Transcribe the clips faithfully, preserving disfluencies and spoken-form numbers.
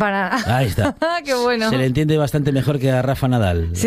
Para... Ahí está. Qué bueno. Se le entiende bastante mejor que a Rafa Nadal. Sí.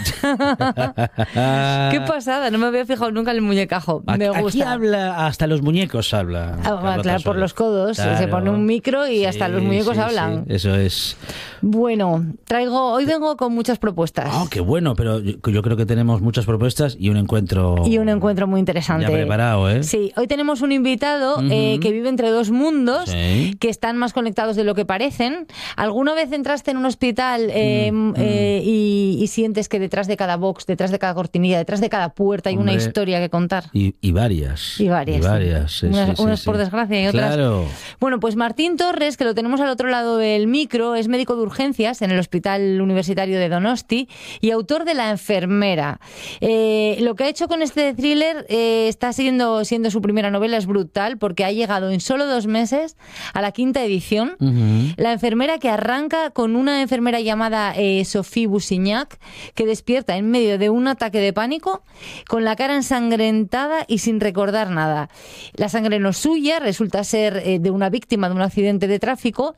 Qué pasada, no me había fijado nunca en el muñecajo. Me Aquí gusta. habla, hasta los muñecos habla. Ah, claro, por los codos. Claro. Se pone un micro y sí, hasta los muñecos sí, hablan. Sí, eso es. Bueno, traigo, hoy vengo con muchas propuestas. Oh, qué bueno, pero yo, yo creo que tenemos muchas propuestas y un encuentro. Y un encuentro muy interesante. Ya preparado, ¿eh? Sí, hoy tenemos un invitado uh-huh. eh, que vive entre dos mundos, sí. que están más conectados de lo que parecen. ¿Alguna vez entraste en un hospital eh, mm, eh, mm. Y, y sientes que detrás de cada box, detrás de cada cortinilla, detrás de cada puerta hay Hombre, una historia que contar? Y, y varias. Y varias. Y varias sí. Sí, unas sí, unas sí, por sí. desgracia y otras. Claro. Bueno, pues Martín Torres, que lo tenemos al otro lado del micro, es médico de urgencias en el Hospital Universitario de Donosti y autor de La enfermera. Eh, lo que ha hecho con este thriller eh, está siendo, siendo su primera novela, es brutal, porque ha llegado en solo dos meses a la quinta edición. Uh-huh. La enfermera, que arranca con una enfermera llamada eh, Sophie Bussignac, que despierta en medio de un ataque de pánico, con la cara ensangrentada y sin recordar nada. La sangre no es suya, resulta ser eh, de una víctima de un accidente de tráfico,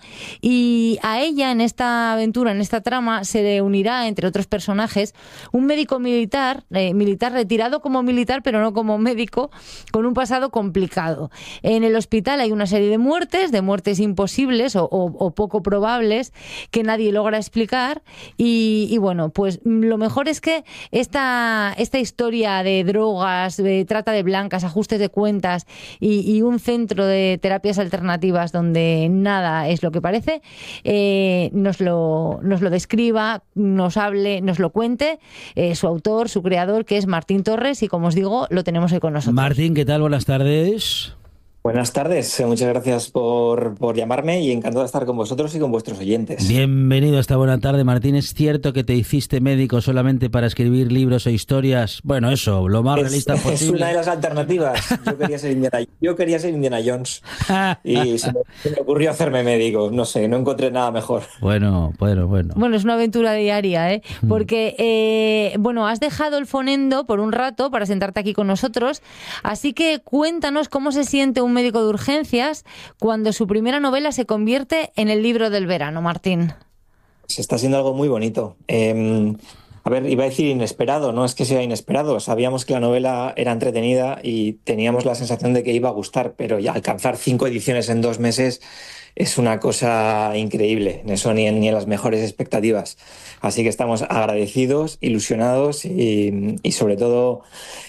y a ella, en esta aventura, en esta trama, se le unirá, entre otros personajes, un médico militar, eh, militar retirado como militar, pero no como médico, con un pasado complicado. En el hospital hay una serie de muertes, de muertes imposibles o, o, o poco probables, que nadie logra explicar, y, y bueno, pues lo mejor es que esta, esta historia de drogas, de trata de blancas, ajustes de cuentas y, y un centro de terapias alternativas donde nada es lo que parece, eh, nos lo, nos lo describa, nos hable, nos lo cuente eh, su autor, su creador, que es Martín Torres, y como os digo, lo tenemos hoy con nosotros. Martín, ¿qué tal? Buenas tardes. Buenas tardes, muchas gracias por, por llamarme y encantado de estar con vosotros y con vuestros oyentes. Bienvenido a esta buena tarde, Martín. ¿Es cierto que te hiciste médico solamente para escribir libros o historias? Bueno, eso, lo más es, realista posible. Es una de las alternativas. Yo quería ser Indiana, yo quería ser Indiana Jones y se me, se me ocurrió hacerme médico. No sé, no encontré nada mejor. Bueno, bueno, bueno. Bueno, es una aventura diaria, ¿eh? Porque, eh, bueno, has dejado el fonendo por un rato para sentarte aquí con nosotros, así que cuéntanos cómo se siente un médico de urgencias cuando su primera novela se convierte en el libro del verano, Martín. Se está siendo algo muy bonito. Eh, a ver, iba a decir inesperado, no es que sea inesperado. Sabíamos que la novela era entretenida y teníamos la sensación de que iba a gustar, pero ya alcanzar cinco ediciones en dos meses es una cosa increíble, eso ni en, ni en las mejores expectativas. Así que estamos agradecidos, ilusionados y, y sobre todo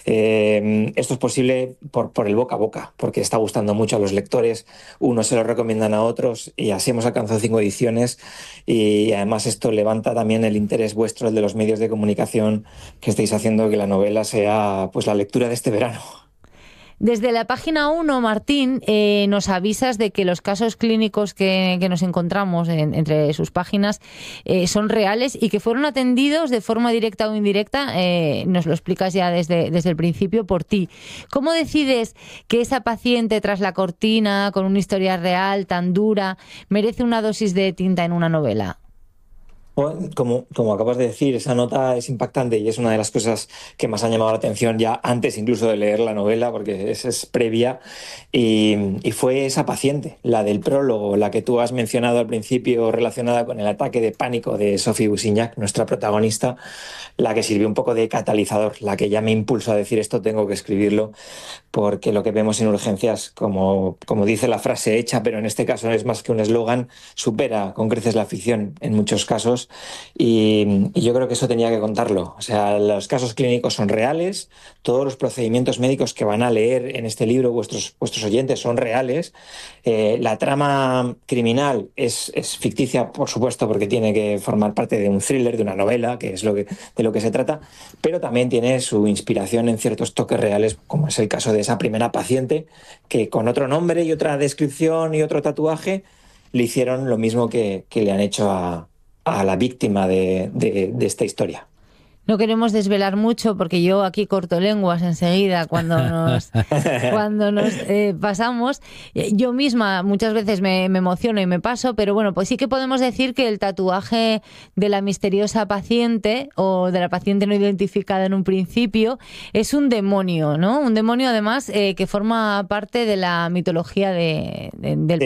eh, esto es posible por, por el boca a boca, porque está gustando mucho a los lectores, unos se lo recomiendan a otros y así hemos alcanzado cinco ediciones y además esto levanta también el interés vuestro, el de los medios de comunicación, que estáis haciendo que la novela sea pues la lectura de este verano. Desde la página uno, Martín, eh, nos avisas de que los casos clínicos que, que nos encontramos en, entre sus páginas eh, son reales y que fueron atendidos de forma directa o indirecta, eh, nos lo explicas ya desde, desde el principio, por ti. ¿Cómo decides que esa paciente tras la cortina, con una historia real tan dura, merece una dosis de tinta en una novela? Como, como acabas de decir, esa nota es impactante y es una de las cosas que más han llamado la atención ya antes incluso de leer la novela, porque es, es previa, y, y fue esa paciente, la del prólogo, la que tú has mencionado al principio relacionada con el ataque de pánico de Sophie Bussignac, nuestra protagonista, la que sirvió un poco de catalizador, la que ya me impulsó a decir esto tengo que escribirlo, porque lo que vemos en urgencias, como, como dice la frase hecha, pero en este caso es más que un eslogan, supera con creces la ficción en muchos casos. Y, y yo creo que eso tenía que contarlo. O sea, los casos clínicos son reales, todos los procedimientos médicos que van a leer en este libro vuestros, vuestros oyentes son reales. Eh, la trama criminal es, es ficticia, por supuesto, porque tiene que formar parte de un thriller, de una novela, que es lo que, de lo que se trata, pero también tiene su inspiración en ciertos toques reales, como es el caso de esa primera paciente, que con otro nombre y otra descripción y otro tatuaje le hicieron lo mismo que, que le han hecho a a la víctima de, de, de esta historia. No queremos desvelar mucho porque yo aquí corto lenguas enseguida cuando nos cuando nos eh, pasamos. Yo misma muchas veces me, me emociono y me paso, pero bueno, pues sí que podemos decir que el tatuaje de la misteriosa paciente o de la paciente no identificada en un principio es un demonio, ¿no? Un demonio además eh, que forma parte de la mitología de, de, del sí,